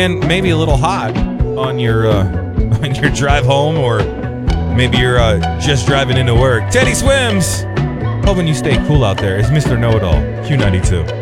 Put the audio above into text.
and maybe a little hot on your on your drive home, or maybe you're just driving into work. Teddy Swims, hoping you stay cool out there. It's Mr. Know-It-All, Q92.